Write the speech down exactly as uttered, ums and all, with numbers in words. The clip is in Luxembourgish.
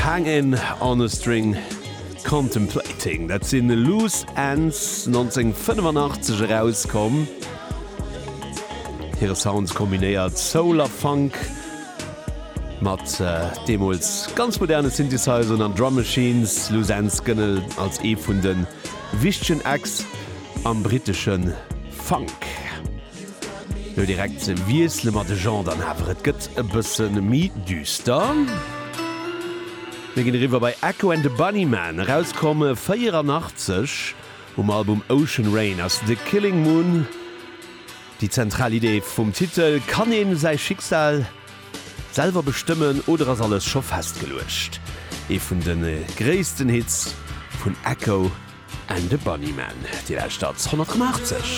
Hanging on a String Contemplating. Dat sinn Loose Ends neunzehnhundertfünfundachtzig rauskom. Ihre Sounds kombinéiert Solar Funk mat äh, Demos ganz moderne Synthesizer an Drum Machines. Loose Ends gënne als e vun den wichtigen Acts am britischen Funk. No direkt ze wiesle mat de Jean dann hawer et gëtt e bëssen mi düster. Wir gehen rüber bei Echo and the Bunnymen, rauskomme vierundachtzig um Album Ocean Rain aus The Killing Moon. Die zentrale Idee vom Titel: kann ihn sein Schicksal selber bestimmen oder ist alles schon festgelöscht? E von den äh, größten Hits von Echo and the Bunnymen, die der Stadt hundertachtzig.